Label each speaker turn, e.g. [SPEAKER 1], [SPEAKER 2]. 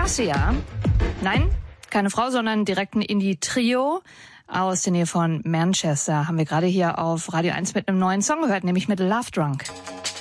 [SPEAKER 1] Marcia. Nein, keine Frau, sondern direkt ein Indie-Trio aus der Nähe von Manchester. Haben wir gerade hier auf Radio 1 mit einem neuen Song gehört, nämlich mit Love Drunk.